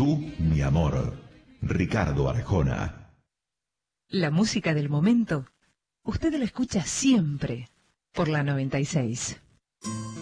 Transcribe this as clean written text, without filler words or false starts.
Tú, mi amor. Ricardo Arjona. La música del momento, usted la escucha siempre por la 96.